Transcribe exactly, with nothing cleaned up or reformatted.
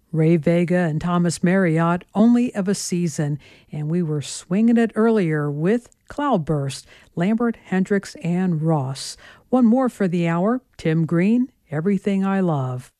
Ray Vega and Thomas Marriott, Only of a Season, and we were swinging it earlier with Cloudburst, Lambert, Hendricks, and Ross. One more for the hour, Tim Green, Everything I Love.